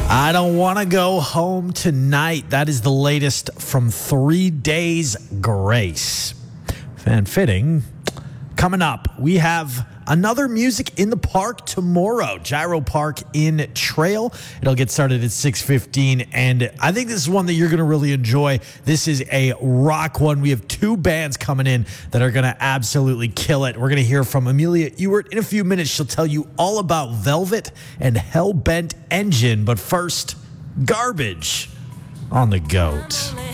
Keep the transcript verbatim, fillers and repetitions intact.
I don't want to go home tonight. That is the latest from Three Days Grace. Fan fitting. Coming up, we have another Music in the Park tomorrow. Gyro Park in Trail. It'll get started at six fifteen, and I think this is one that you're going to really enjoy. This is a rock one. We have two bands coming in that are going to absolutely kill it. We're going to hear from Amelia Ewart in a few minutes. She'll tell you all about Velvet and Hellbent Engine, but first, Garbage on the Goat.